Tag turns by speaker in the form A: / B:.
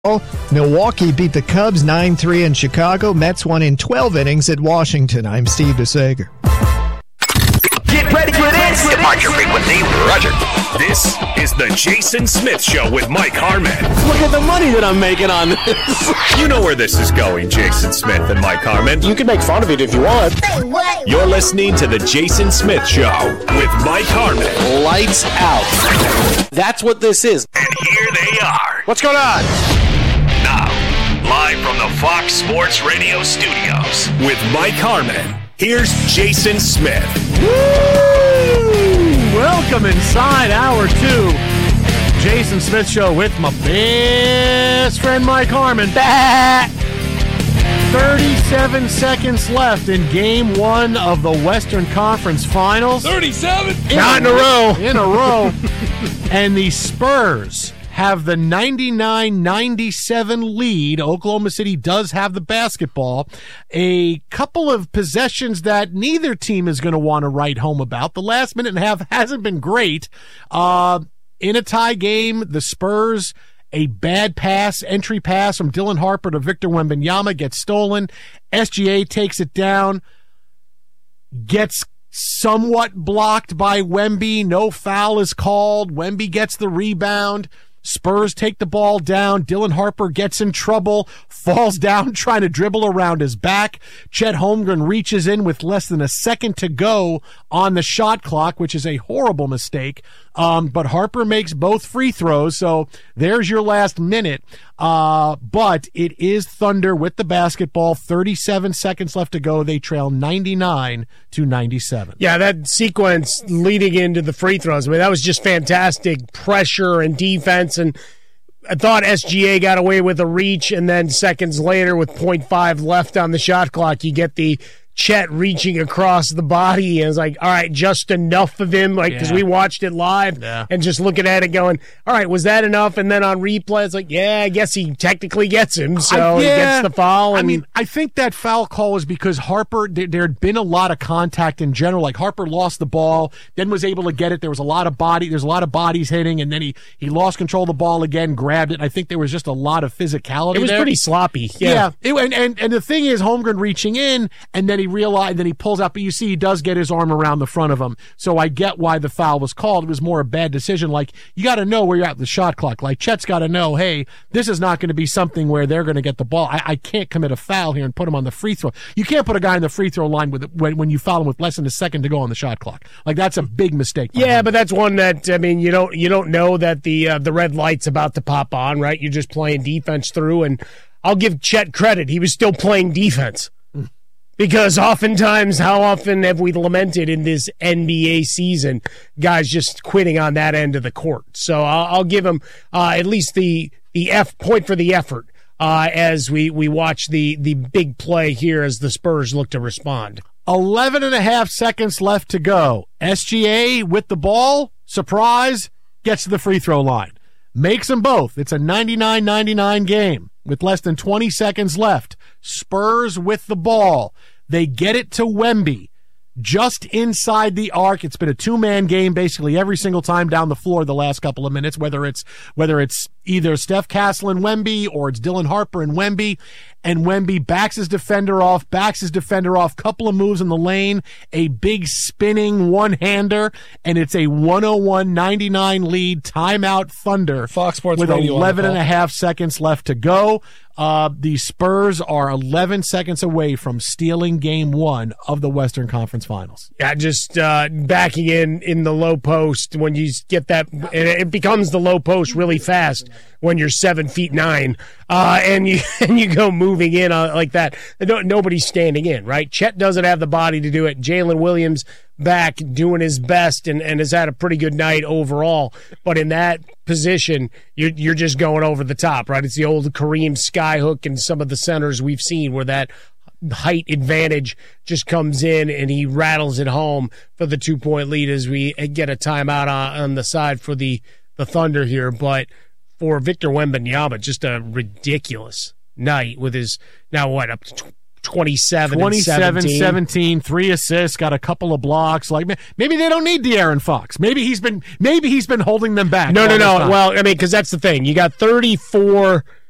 A: Milwaukee beat the Cubs 9-3 in Chicago. Mets won in 12 innings at Washington. I'm Steve DeSager.
B: Get ready for this! Departure frequency, Roger.
C: This is the Jason Smith Show with Mike Harmon.
D: Look at the money that I'm making on this.
C: You know where this is going, Jason Smith and Mike Harmon.
D: You can make fun of it if you want.
C: You're listening to the Jason Smith Show with Mike Harmon.
D: Lights out. That's what this is.
C: And here they are.
D: What's going on?
C: Now, live from the Fox Sports Radio studios with Mike Harmon, here's Jason Smith.
E: Woo! Welcome inside hour 2. Jason Smith Show with my best friend Mike Harmon. 37 seconds left in Game 1 of the Western Conference Finals.
C: 37?
E: Not in a row. In a row. And the Spurs have the 99-97 lead. Oklahoma City does have the basketball. A couple of possessions that neither team is going to want to write home about. The last minute and a half hasn't been great. In a tie game, the Spurs, a bad pass, entry pass from Dylan Harper to Victor Wembanyama gets stolen. SGA takes it down, gets somewhat blocked by Wemby. No foul is called. Wemby gets the rebound. Spurs take the ball down. Dylan Harper gets in trouble, falls down trying to dribble around his back. Chet Holmgren reaches in with less than a second to go on the shot clock, which is a horrible mistake. But Harper makes both free throws, so there's your last minute. But it is Thunder with the basketball. 37 seconds left to go. They trail 99-97.
F: Yeah, that sequence leading into the free throws, I mean, that was just fantastic pressure and defense. And I thought SGA got away with a reach, and then seconds later with 0.5 left on the shot clock, you get the Chet reaching across the body, and it's like, all right, just enough of him, like, because we watched it live and just looking at it going, all right, was that enough? And then on replay, it's like, yeah, I guess he technically gets him, so he gets the foul.
E: I mean, I think that foul call was because Harper, there had been a lot of contact in general. Like, Harper lost the ball, then was able to get it. There was a lot of there's a lot of bodies hitting, and then he lost control of the ball again, grabbed it. I think there was just a lot of physicality.
F: It was pretty sloppy.
E: And the thing is, Holmgren reaching in, and then he realized, then he pulls out, but you see he does get his arm around the front of him. So I get why the foul was called. It was more a bad decision. Like, you got to know where you're at with the shot clock. Like, Chet's got to know, hey, this is not going to be something where they're going to get the ball. I can't commit a foul here and put him on the free throw. You can't put a guy in the free throw line when you foul him with less than a second to go on the shot clock. Like, that's a big mistake.
F: Yeah, but that's one that, I mean, you don't know that the red light's about to pop on, right? You're just playing defense through, and I'll give Chet credit. He was still playing defense. Because oftentimes, how often have we lamented in this NBA season, guys just quitting on that end of the court? So I'll give him at least the point for the effort as we watch the big play here as the Spurs look to respond.
E: 11 and a half seconds left to go. SGA with the ball, surprise, gets to the free throw line. Makes them both. It's a 99-99 game with less than 20 seconds left. Spurs with the ball. They get it to Wemby just inside the arc. It's been a two-man game basically every single time down the floor the last couple of minutes, whether it's either Steph Castle and Wemby or it's Dylan Harper and Wemby. And Wemby backs his defender off, couple of moves in the lane, a big spinning one-hander, and it's a 101-99 lead, timeout Thunder.
F: Fox Sports
E: with
F: Radio
E: 11 and a half seconds left to go. The Spurs are 11 seconds away from stealing Game 1 of the Western Conference Finals.
F: Yeah, just backing in the low post when you get that, and it becomes the low post really fast when you're 7'9", and you go moving in like that. Nobody's standing in, right? Chet doesn't have the body to do it. Jalen Williams back doing his best and has had a pretty good night overall. But in that position, you're just going over the top, right? It's the old Kareem skyhook and some of the centers we've seen where that height advantage just comes in and he rattles it home for the 2-point lead as we get a timeout on the side for the Thunder here. But for Victor Wembanyama, just a ridiculous night with his up to
E: 27-17, 3 assists, got a couple of blocks. Like, maybe they don't need De'Aaron Fox. Maybe he's been holding them back.
F: No. Well, I mean, because that's the thing. You got 34